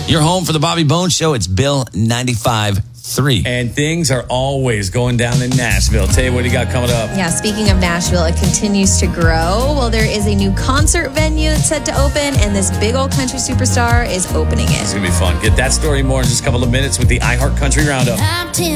Your home for the Bobby Bones Show. It's Bill 95.3. And things are always going down in Nashville. Tell you what you got coming up. Yeah, speaking of Nashville, it continues to grow. Well, there is a new concert venue that's set to open, and this big old country superstar is opening it. It's going to be fun. Get that story more in just a couple of minutes with the iHeart Country Roundup.